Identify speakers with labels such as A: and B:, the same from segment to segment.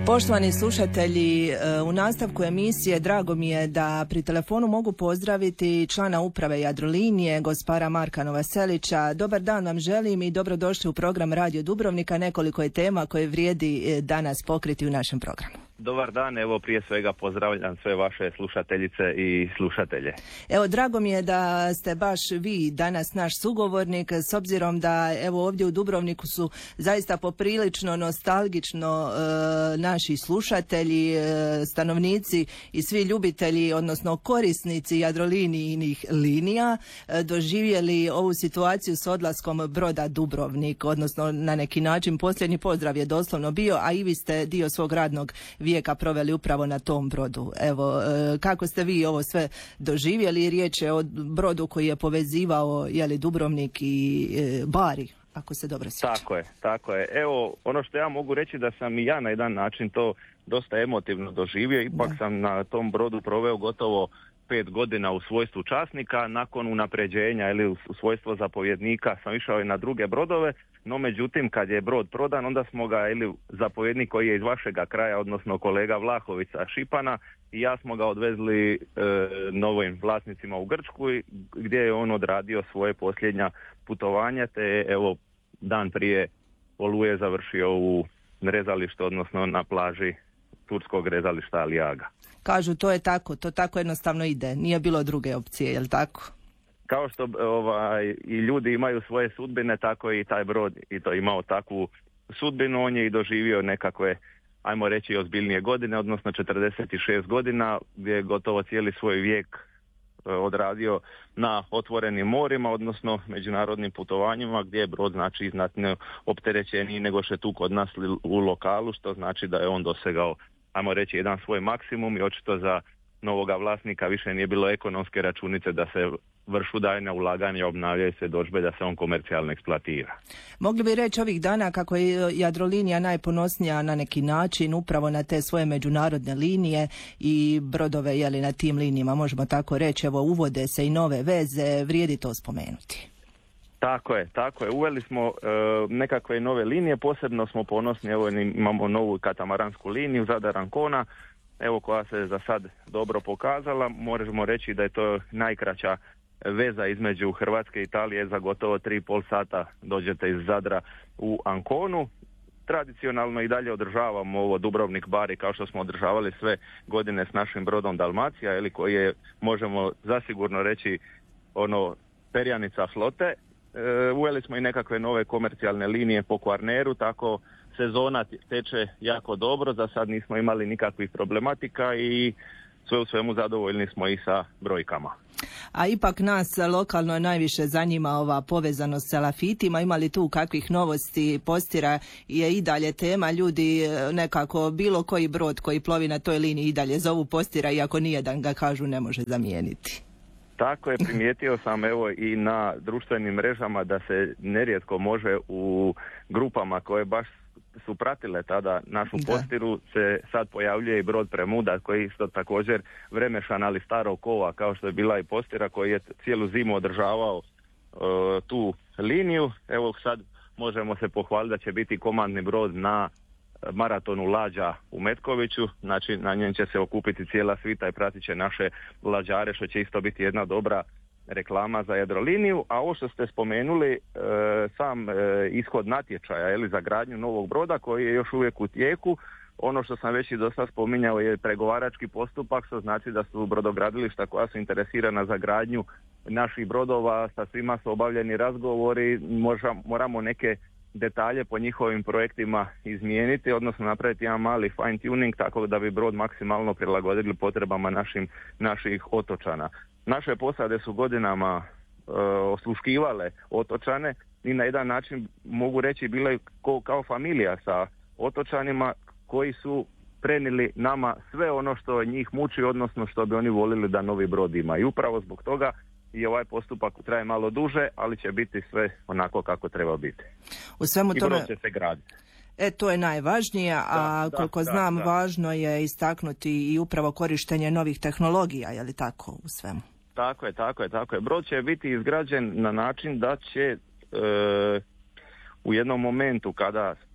A: Poštovani slušatelji, u nastavku emisije drago mi je da pri telefonu mogu pozdraviti člana uprave Jadrolinije, gospara Marka Novoselića. Dobar dan vam želim i dobrodošli u program Radio Dubrovnika. Nekoliko je tema koje vrijedi danas pokriti u našem programu.
B: Dobar dan, evo prije svega pozdravljam sve vaše slušateljice i slušatelje.
A: Evo, drago mi je da ste baš vi danas naš sugovornik, s obzirom da evo ovdje u Dubrovniku su zaista poprilično nostalgično naši slušatelji, stanovnici i svi ljubitelji, odnosno korisnici Jadrolinijnih linija doživjeli ovu situaciju s odlaskom broda Dubrovnik, odnosno na neki način posljednji pozdrav je doslovno bio, a i vi ste dio svog radnog vijeka proveli upravo na tom brodu. Evo, kako ste vi ovo sve doživjeli? Riječ je o brodu koji je povezivao Dubrovnik i Bari, ako se dobro sjećam.
B: Tako je. Evo, ono što ja mogu reći da sam i ja na jedan način to dosta emotivno doživio. Ipak sam na tom brodu proveo gotovo 5 godina u svojstvu časnika. Nakon unapređenja ili u svojstvo zapovjednika sam išao i na druge brodove, no međutim kad je brod prodan, onda smo ga, ili zapovjednik koji je iz vašega kraja, odnosno kolega Vlahovica Šipana, i ja smo ga odvezli novim vlasnicima u Grčku, gdje je on odradio svoje posljednja putovanja, te evo dan prije Oluje završio u rezalištu, odnosno na plaži turskog rezališta Aliaga.
A: Kažu to je tako, to tako jednostavno ide, nije bilo druge opcije, je li tako?
B: Kao što i ljudi imaju svoje sudbine, tako i taj brod i to imao takvu sudbinu. On je i doživio nekakve, ajmo reći, ozbiljnije godine, odnosno 46 godina, gdje je gotovo cijeli svoj vijek odradio na otvorenim morima, odnosno međunarodnim putovanjima, gdje je brod znači znatno opterećeniji nego što je tu kod nas u lokalu, što znači da je on dosegao, ajmo reći, jedan svoj maksimum i očito za novoga vlasnika više nije bilo ekonomske računice da se vršu daljnja ulaganja, obnavljaju se dorudžbe, da se on komercijalno eksploatira.
A: Mogli bi reći ovih dana kako je Jadrolinija najponosnija na neki način upravo na te svoje međunarodne linije i brodove na tim linijama, možemo tako reći, evo uvode se i nove veze, vrijedi to spomenuti.
B: Tako je. Uveli smo nekakve nove linije, posebno smo ponosni, evo imamo novu katamaransku liniju Zadar-Ancona, evo koja se za sad dobro pokazala. Možemo reći da je to najkraća veza između Hrvatske i Italije, za gotovo 3,5 sata dođete iz Zadra u Anconu. Tradicionalno i dalje održavamo ovo Dubrovnik Bari kao što smo održavali sve godine s našim brodom Dalmacija, koji je, možemo zasigurno reći, perjanica flote. Uveli smo i nekakve nove komercijalne linije po Kvarneru, tako sezona teče jako dobro, za sad nismo imali nikakvih problematika i sve u svemu zadovoljni smo i sa brojkama.
A: A ipak nas lokalno najviše zanima ova povezanost sa Lafitima. Ima li tu kakvih novosti? Postira je i dalje tema, ljudi nekako bilo koji brod koji plovi na toj liniji i dalje zovu Postira, iako nijedan ga, kažu, ne može zamijeniti.
B: Tako je, primijetio sam evo i na društvenim mrežama da se nerijetko može u grupama koje baš su pratile tada našu Postiru, se sad pojavljuje i brod Premuda koji isto također vremešan, ali starog kova kao što je bila i Postira, koji je cijelu zimu održavao tu liniju. Evo sad možemo se pohvaliti da će biti komandni brod na maratonu lađa u Metkoviću, znači na njem će se okupiti cijela svita i pratit će naše lađare, što će isto biti jedna dobra reklama za Jadroliniju. A ovo što ste spomenuli, sam ishod natječaja za gradnju novog broda koji je još uvijek u tijeku, ono što sam već i do sad spominjao je pregovarački postupak, što znači da su brodogradilišta koja su interesirana za gradnju naših brodova, sa svima su obavljeni razgovori, moramo neke detalje po njihovim projektima izmijeniti, odnosno napraviti jedan mali fine tuning tako da bi brod maksimalno prilagodili potrebama naših otočana. Naše posade su godinama osluškivale otočane i na jedan način, mogu reći, bile kao familija sa otočanima koji su prenijeli nama sve ono što njih muči, odnosno što bi oni volili da novi brod ima. I upravo zbog toga i ovaj postupak traje malo duže, ali će biti sve onako kako treba biti.
A: U svemu tome...
B: I brod će se graditi.
A: To je najvažnije, a koliko znam, važno je istaknuti i upravo korištenje novih tehnologija, je li tako, u svemu?
B: Tako je. Brod će biti izgrađen na način da će u jednom momentu kada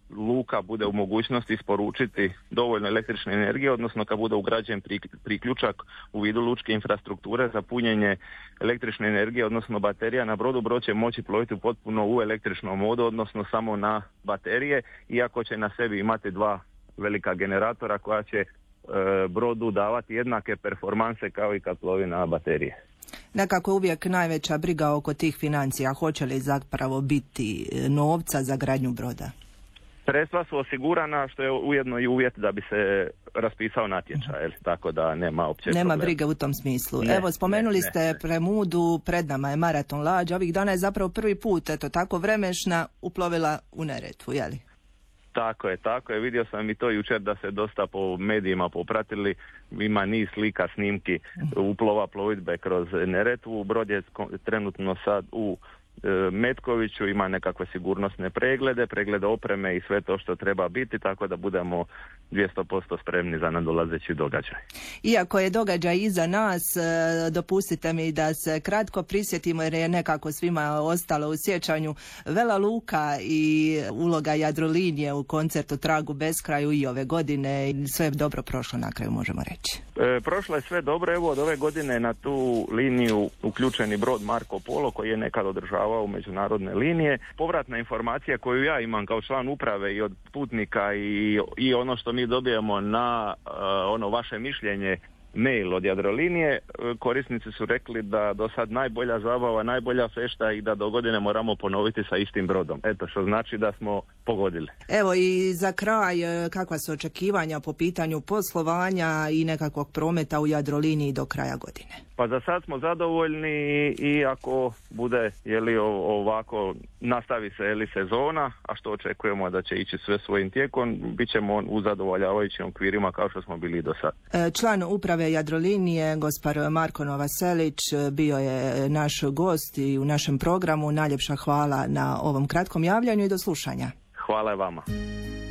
B: luka bude u mogućnosti isporučiti dovoljno električne energije, odnosno kad bude ugrađen priključak u vidu lučke infrastrukture za punjenje električne energije, odnosno baterija na brodu, brod će moći ploviti potpuno u električnom modu, odnosno samo na baterije, iako će na sebi imati 2 velika generatora koja će brodu davati jednake performanse kao i kad plovi na baterije.
A: Nekako uvijek najveća briga oko tih financija, hoće li zapravo biti novca za gradnju broda?
B: Sredstva su osigurana, što je ujedno i uvjet da bi se raspisao natječaj, tako da nema opće
A: Nema
B: problema.
A: brige u tom smislu. Evo, spomenuli ste Premudu, pred nama je maraton lađa, ovih dana je zapravo prvi put, eto tako vremešna, uplovila u Neretvu, jeli?
B: Tako je, vidio sam i to jučer da se dosta po medijima popratili, ima niz slika, snimki uplova plovidbe kroz Neretvu, brod je trenutno sad u Metkoviću, ima nekakve sigurnosne preglede opreme i sve to što treba biti, tako da budemo 200% spremni za nadolazeći događaj.
A: Iako je događaj iza nas, dopustite mi da se kratko prisjetimo, jer je nekako svima ostalo u sjećanju Vela Luka i uloga Jadrolinije u koncertu Tragu beskraju i ove godine. Sve je dobro prošlo na kraju, možemo reći.
B: Prošlo je sve dobro, evo od ove godine na tu liniju uključeni brod Marko Polo koji je nekad održavao međunarodne linije. Povratna informacija koju ja imam kao član uprave i od putnika i ono što mi dobijemo na ono vaše mišljenje, mail od Jadrolinije, korisnici su rekli da do sad najbolja zabava, najbolja fešta i da do godine moramo ponoviti sa istim brodom. Eto, što znači da smo pogodili. Evo
A: i za kraj, kakva su očekivanja po pitanju poslovanja i nekakvog prometa u Jadroliniji do kraja godine?
B: Pa za sad smo zadovoljni i ako bude ovako nastavi se sezona, a što očekujemo da će ići sve svojim tijekom, bit ćemo u zadovoljavajućim okvirima kao što smo bili do sad.
A: Član uprave Jadrolinije, gospar Marko Novaselić, bio je naš gost i u našem programu. Najljepša hvala na ovom kratkom javljanju i do slušanja.
B: Hvala vama.